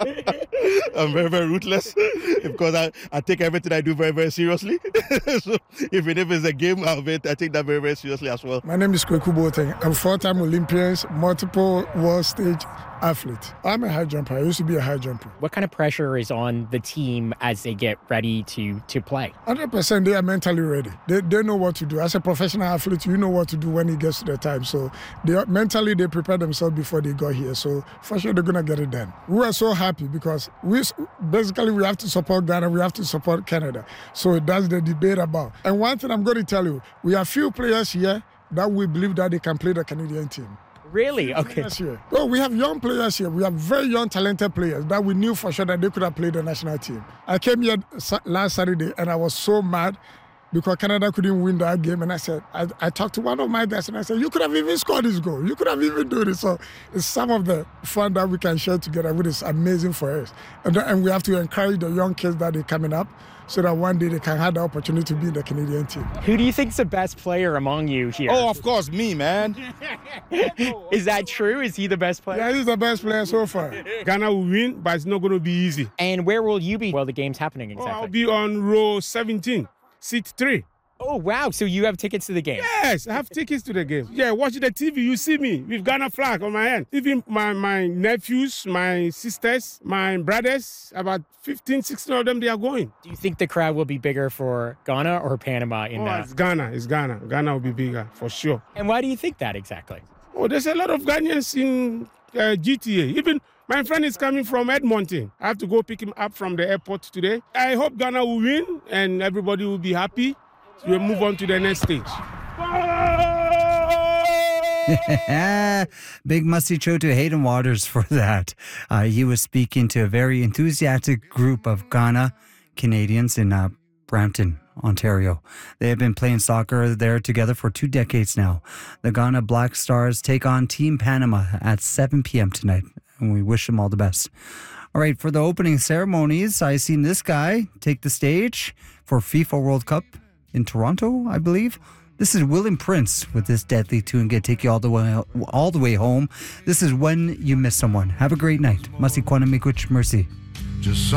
I'm very, very ruthless because I take everything I do very, very seriously. So even if it's a game, I take that very, very seriously as well. My name is Kweku Boateng. I'm four-time Olympian, multiple world stage athlete. I'm a high jumper. I used to be a high jumper. What kind of pressure is on the team as they get ready to play? 100% they are mentally ready. They know what to do. As a professional athlete, you know what to do when it gets to the time. So mentally they prepare themselves before they got here. So for sure they're going to get it done. We are so happy because we have to support Ghana, we have to support Canada. So that's the debate about. And one thing I'm going to tell you, we have few players here that we believe that they can play the Canadian team. Really? Okay. Oh, we have young players here. We have very young, talented players that we knew for sure that they could have played the national team. I came here last Saturday and I was so mad because Canada couldn't win that game. And I said, I talked to one of my guys and I said, you could have even scored this goal. You could have even done it. So it's some of the fun that we can share together, which is amazing for us. And we have to encourage the young kids that are coming up so that one day they can have the opportunity to be in the Canadian team. Who do you think's the best player among you here? Oh, of course, me, man. Is that true? Is he the best player? Yeah, he's the best player so far. Ghana will win, but it's not going to be easy. And where will you be while the game's happening exactly? I'll be on row 17, seat 3. Oh, wow. So you have tickets to the game? Yes, I have tickets to the game. Yeah, watch the TV. You see me with Ghana flag on my hand. Even my nephews, my sisters, my brothers, about 15, 16 of them, they are going. Do you think the crowd will be bigger for Ghana or Panama in that? It's Ghana. It's Ghana. Ghana will be bigger, for sure. And why do you think that exactly? Oh, there's a lot of Ghanaians in GTA. Even my friend is coming from Edmonton. I have to go pick him up from the airport today. I hope Ghana will win and everybody will be happy. We'll move on to the next stage. Big musty show to Hayden Waters for that. He was speaking to a very enthusiastic group of Ghana Canadians in Brampton, Ontario. They have been playing soccer there together for 2 decades now. The Ghana Black Stars take on Team Panama at 7 p.m. tonight, and we wish them all the best. All right, for the opening ceremonies, I seen this guy take the stage for FIFA World Cup in Toronto, I believe. This is William Prince with this deadly tune. Get take you all the way home. This is When You Miss Someone. Have a great night. Masi Kwana Mikwich Mercy.